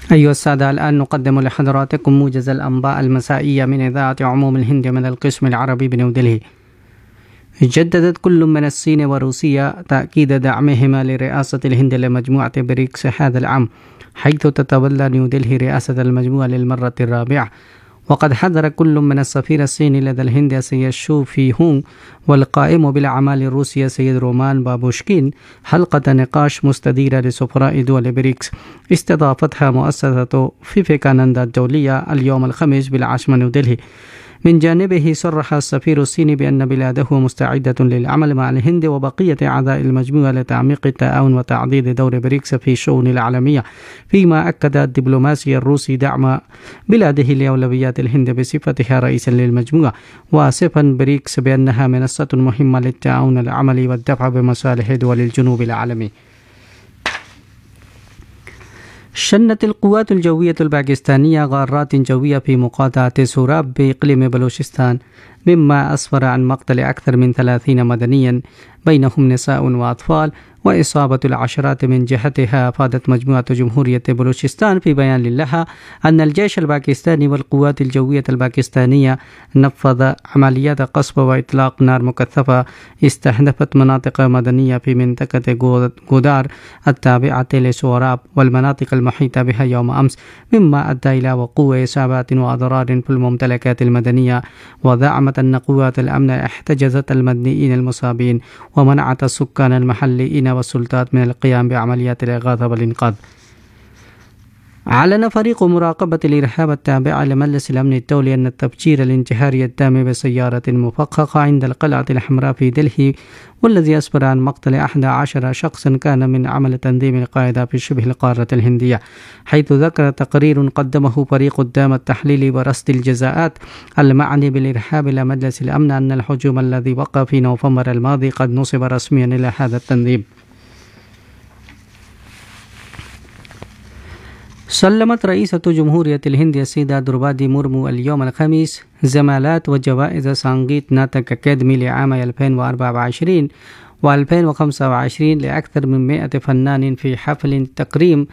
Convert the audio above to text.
أيها السادة، الآن نقدم لحضراتكم موجز الأنباء المسائية من إذاعة عموم الهند من القسم العربي بنيودلهي. جددت كل من الصين وروسيا تأكيد دعمهما لرئاسة الهند لمجموعة بريكس هذا العام، حيث تتولى نيودلهي رئاسة المجموعة للمرة الرابعة. وقد حذر كل من السفير الصيني لدى الهند سيد شو في هونغ والقائم بالأعمال الروسية سيد رومان بابوشكين حلقة نقاش مستديرة لسفراء دول بريكس استضافتها مؤسسة فيفيكانندا الدولية اليوم الخميس بالعاصمة نيودلهي. من جانبه صرح السفير الصيني بأن بلاده مستعدة للعمل مع الهند وبقية أعضاء المجموعة لتعميق التعاون وتعضيد دور بريكس في الشؤون العالمية، فيما أكد الدبلوماسي الروسي دعم بلاده لأولويات الهند بصفتها رئيسا للمجموعة، واصفا بريكس بأنها منصة مهمة للتعاون العملي والدفع بمصالح دول الجنوب العالمي. شنت القوات الجوية الباكستانية غارات جوية في مقاطعة سوراب بإقليم بلوشستان، مما أسفر عن مقتل أكثر من 30 مدنيا بينهم نساء وأطفال وإصابة العشرات. من جهتها أفادت مجموعة جمهورية بلوشستان في بيان لها أن الجيش الباكستاني والقوات الجوية الباكستانية نفذ عمليات قصف وإطلاق نار مكثفة استهدفت مناطق مدنية في منطقة غودار التابعة لسوراب والمناطق المحيطة بها يوم أمس، مما أدى إلى وقوع إصابات وأضرار في الممتلكات المدنية. وزعمت أن قوات الأمن احتجزت المدنيين المصابين ومنعت السكان المحليين والسلطات من القيام بعمليات الإغاثة والإنقاذ. أعلن فريق مراقبة الإرهاب التابع لمجلس الأمن الدولي أن التفجير الانتحاري التام بسيارة مفخخة عند القلعة الحمراء في دلهي، والذي أسفر عن مقتل 11 شخصا، كان من عمل تنظيم القاعدة في شبه القارة الهندية، حيث ذكر تقرير قدمه فريق الدعم التحليلي ورصد الجزاءات المعني بالإرهاب إلى مجلس الأمن أن الهجوم الذي وقع في نوفمبر الماضي قد نصب رسميا إلى هذا التنظيم. سلمت رئيسة جمهورية الهند السيدة دربادي مرمو اليوم الخميس زمالات وجوائز سانغيت ناتك أكاديمي لعام 2024 و2025 لأكثر من 100 فنان في حفل تكريم